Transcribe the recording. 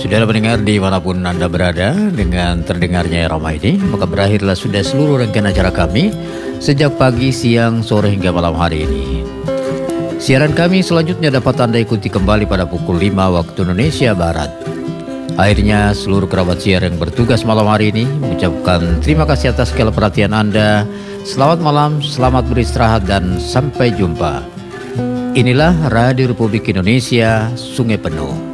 Saudara pendengar dimanapun Anda berada, dengan terdengarnya Rama ini, maka berakhirlah sudah seluruh rangkaian acara kami sejak pagi, siang, sore hingga malam hari ini. Siaran kami selanjutnya dapat Anda ikuti kembali pada pukul 5 waktu Indonesia Barat. Akhirnya seluruh kerabat siar yang bertugas malam hari ini mengucapkan terima kasih atas segala perhatian Anda. Selamat malam, selamat beristirahat dan sampai jumpa. Inilah Radio Republik Indonesia, Sungai Penuh.